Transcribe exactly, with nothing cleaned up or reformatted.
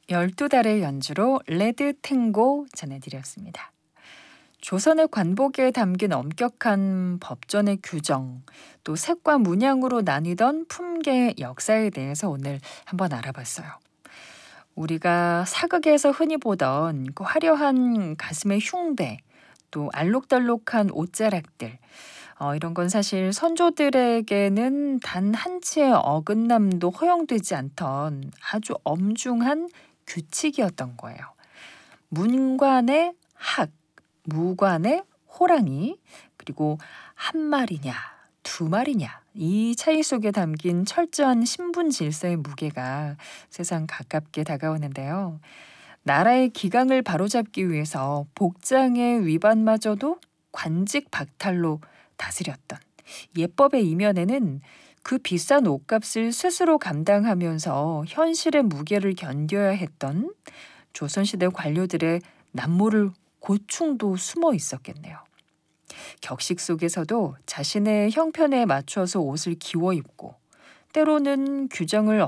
열두 달의 연주로 레드 탱고 전해드렸습니다. 조선의 관복에 담긴 엄격한 법전의 규정, 또 색과 문양으로 나뉘던 품계의 역사에 대해서 오늘 한번 알아봤어요. 우리가 사극에서 흔히 보던 그 화려한 가슴의 흉배, 또 알록달록한 옷자락들, 어, 이런 건 사실 선조들에게는 단 한 치의 어긋남도 허용되지 않던 아주 엄중한 규칙이었던 거예요. 문관의 학, 무관의 호랑이, 그리고 한 마리냐, 두 마리냐, 이 차이 속에 담긴 철저한 신분 질서의 무게가 세상 가깝게 다가오는데요. 나라의 기강을 바로잡기 위해서 복장의 위반마저도 관직 박탈로 다스렸던 예법의 이면에는 그 비싼 옷값을 스스로 감당하면서 현실의 무게를 견뎌야 했던 조선시대 관료들의 남모를 고충도 숨어 있었겠네요. 격식 속에서도 자신의 형편에 맞춰서 옷을 기워 입고 때로는 규정을